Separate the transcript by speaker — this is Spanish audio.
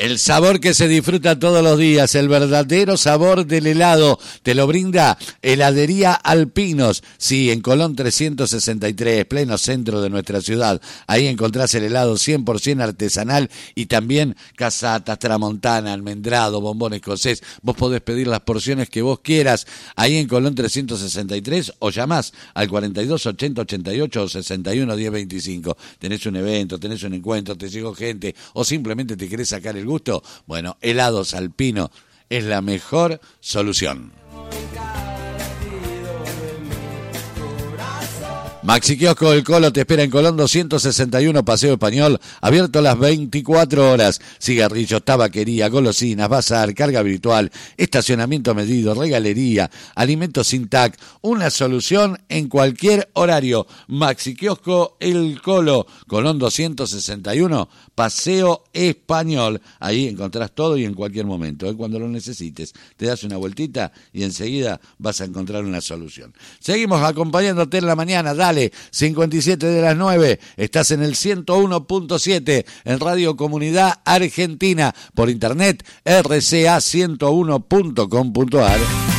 Speaker 1: El sabor que se disfruta todos los días, el verdadero sabor del helado, te lo brinda Heladería Alpinos. Sí, en Colón 363, pleno centro de nuestra ciudad. Ahí encontrás el helado 100% artesanal y también casatas, tramontana, almendrado, bombón escocés. Vos podés pedir las porciones que vos quieras ahí en Colón 363 o llamás al 42 80 88 o 61 10 25. Tenés un evento, tenés un encuentro, te llegó gente o simplemente te querés sacar el gusto. Bueno, Helados Alpino es la mejor solución. Maxi Kiosco El Colo te espera en Colón 261, Paseo Español, abierto las 24 horas. Cigarrillos, tabaquería, golosinas, bazar, carga virtual, estacionamiento medido, regalería, alimentos sin TAC. Una solución en cualquier horario. Maxi Kiosco El Colo, Colón 261, Paseo Español. Ahí encontrás todo y en cualquier momento. Cuando lo necesites, te das una vueltita y enseguida vas a encontrar una solución. Seguimos acompañándote en la mañana. Dale, 57 de las 9, estás en el 101.7 en Radio Comunidad Argentina, por internet rca101.com.ar.